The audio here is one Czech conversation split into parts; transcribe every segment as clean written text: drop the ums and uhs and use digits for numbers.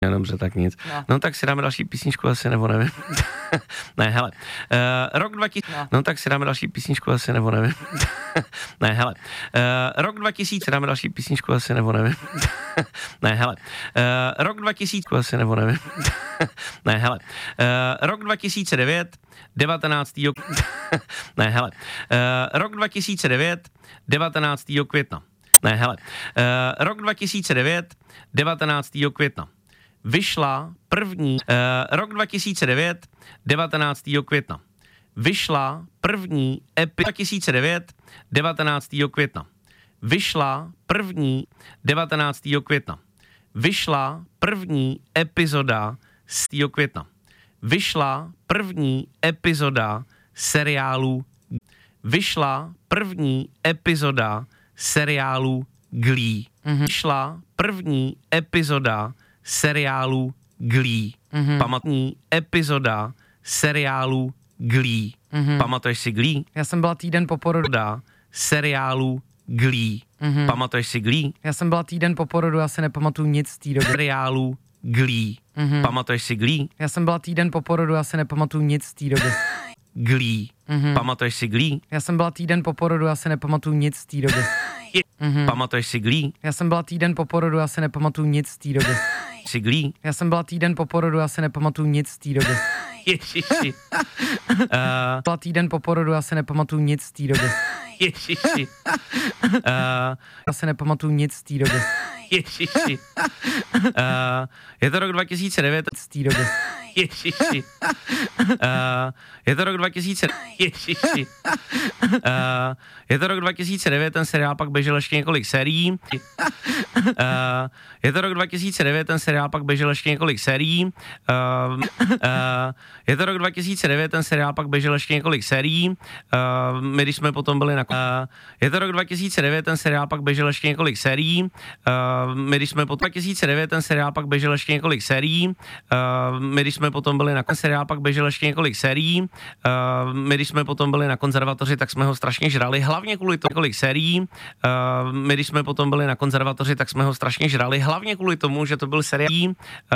Dobře, tak nic. No tak si dáme další písničku asi, nebo nevím. Ne, hele. Rok 2000... No tak si dáme další písničku asi, nebo nevím. Ne, hele. Rok 2000... Dáme další písničku asi, nebo nevím. Ne, hele. Rok 2000... Asi, nebo nevím. Ne, hele. Rok 2009, 19. Ne, hele. Rok 2009, 19. května. Ne, hele. Rok 2009, 19. května. Vyšla první, rok 2009, 19. května. Vyšla první 2009, 19. května. Vyšla první 19. května. Vyšla první epizoda z května. Vyšla první epizoda seriálu. Vyšla první epizoda seriálu Glee. Vyšla první epizoda seriálu Glee. Pamatní epizoda seriálu Glee. Pamatuješ si Glee? Já jsem byla týden po porodu. Seriálu Glee. Pamatuješ si Glee? Já jsem byla týden po porodu, já si nepamatuju nic z té doby. Seriálu Glee. Pamatuješ si Glee? Já jsem byla týden po porodu, já si nepamatuju nic z té doby. Glee. Pamatuješ si Glee? Já jsem byla týden po porodu, já si nepamatuju nic z té doby. Pamatuješ si Glee? Já jsem byla týden po porodu, já si nepamatuju nic z té doby. Si Glee? Já jsem byla týden po porodu, já si nepamatuju nic z té doby. Ježiši. Byla týden po porodu, já si nepamatuju nic z té doby. Ježiši. Já si nepamatuju nic z té doby. Ježiši. Je to rok 2009. Z té doby. Ježiši. Je to rok 2000. Ježiši. Je to rok 2009, ten seriál pak běžel ještě několik sérií. Je to rok 2009, ten seriál pak běžel ještě několik sérií. Je to rok 2009, ten seriál pak běžel ještě několik sérií. My když jsme potom byli na... Je to rok 2009, ten seriál pak běžel ještě několik sérií. My když jsme potom... 2009, ten seriál pak běžel ještě několik sérií. My když jsme potom byli na... Seriál pak běžel ještě několik sérií. My když jsme potom byli na konzervatoři, tak jsme ho strašně žrali, hlavně kvůli tomu několik sérií. My když jsme potom byli na konzervatoři, tak jsme ho strašně žrali, hlavně kvůli tomu, že to byl seriál.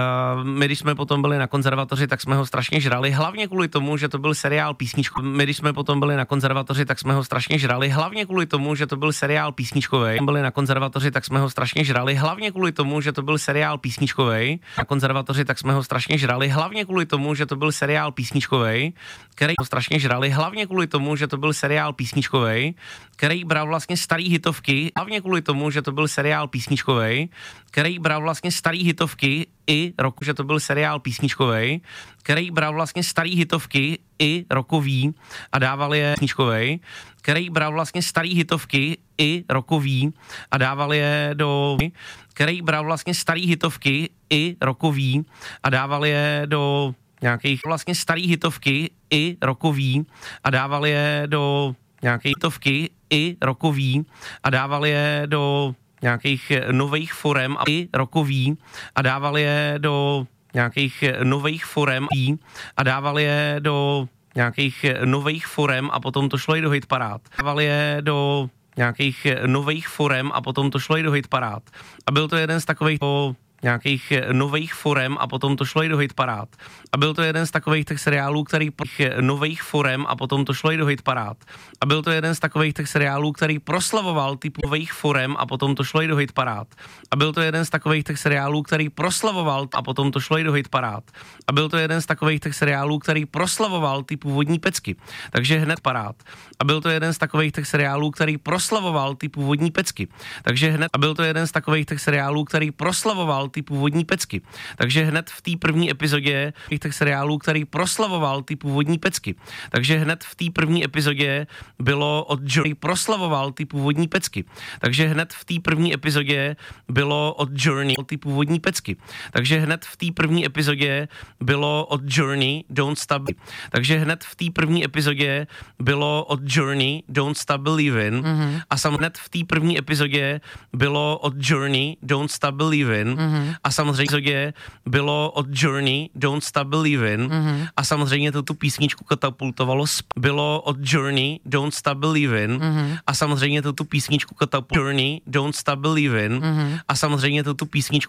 My když jsme potom byli na konzervatoři, tak jsme ho strašně žrali, hlavně kvůli tomu, že to byl seriál písničkový. My když jsme potom byli na konzervatoři, tak jsme ho strašně žrali, hlavně kvůli tomu, že to byl seriál písničkový. Byli na konzervatoři, tak jsme ho strašně žrali, hlavně kvůli tomu, že to byl seriál písničkový. Na konzervatoři, tak jsme ho strašně žrali, hlavně kvůli tomu, že to byl seriál písničkový, který ho strašně žrali, hlavně kvůli tomu, že to byl seriál písničkový, který bral vlastně starý hitovky, hlavně kvůli tomu, že to byl seriál písničkový, který bral vlastně starý hitovky i roku, že to byl seriál písničkový, který bral vlastně starý hitovky i rokový a dával je písničkový, který bral vlastně starý hitovky i rokový a dával je do... který bral vlastně starý hitovky i rokový a dával je do nějakých vlastně starý hitovky i rokový a dával je do nějakých hitovky i rokový a dával je do nějakých nových forem a i rokový a dával je do nějakých nových forem a dával je do nějakých nových forem a potom to šlo i do hitparád. Dával je do nějakých nových forem a potom to šlo i do hitparád. A byl to jeden z takových nějakých nových forem a potom to šlo i do hitparád. A byl to jeden z takových těch seriálů, který nových forem a potom to šlo i do hitparád. A byl to jeden z takových těch seriálů, který proslavoval typ nových forem a potom to šlo i do hitparád. A byl to jeden z takových těch seriálů, který proslavoval a potom to šlo i do hitparád. A byl to jeden z takových těch seriálů, který proslavoval ty původní pecky. Takže hned parád. A byl to jeden z takových těch seriálů, který proslavoval ty původní pecky. Takže hned a byl to jeden z takových těch seriálů, který proslavoval ty původní pecky. Takže hned v té první epizodě těch seriálů, který proslavoval ty původní pecky. Takže hned v té první epizodě bylo od Journey proslavoval ty původní pecky. Takže hned v té první epizodě bylo od Journey ty původní pecky. Takže hned v té první epizodě bylo od Journey Don't Stop. Takže hned v té první epizodě bylo od Journey Don't Stop Believin'. A sam hned v té první epizodě bylo od Journey Don't Stop Believin'. A samozřejmě bylo od Journey Don't Stop Believin'. A samozřejmě tu písničku katapultovalo bylo od Journey Don't Stop Believin'. A samozřejmě tu písničku katapultovalo Journey Don't Stop Believin'. A samozřejmě tu písničku